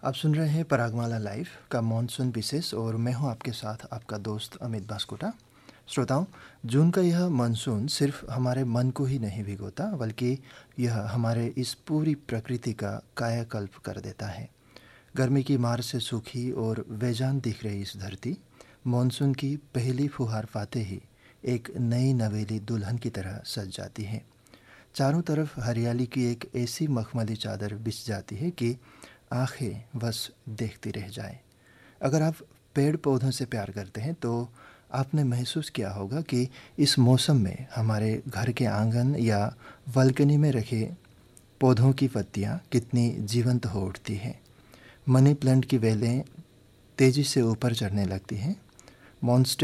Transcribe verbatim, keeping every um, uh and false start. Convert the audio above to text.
आप सुन रहे हैं परागमाला लाइव का मॉनसून विशेष और मैं हूं आपके साथ आपका दोस्त अमित बास्कोटा। श्रोताओं, जून का यह मानसून सिर्फ हमारे मन को ही नहीं भिगोता बल्कि यह हमारे इस पूरी प्रकृति का कायाकल्प कर देता है। गर्मी की मार से सूखी और बेजान दिख रही इस धरती मानसून की पहली फुहार पाते ही एक नई नवेली दुल्हन की तरह सज जाती है। चारों तरफ हरियाली की एक ऐसी मखमली चादर बिछ जाती है कि आंखें बस देखती रह जाएं। अगर आप पेड़ पौधों से प्यार करते हैं तो आपने महसूस किया होगा कि इस मौसम में हमारे घर के आंगन या बालकनी में रखे पौधों की पत्तियां कितनी जीवंत हो उठती हैं। मनी प्लांट की बेलें तेज़ी से ऊपर चढ़ने लगती हैं। मॉन्स्टेर